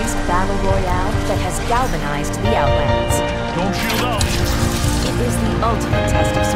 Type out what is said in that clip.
fast battle royale that has galvanized the Outlands. Don't shield up! It is the ultimate test of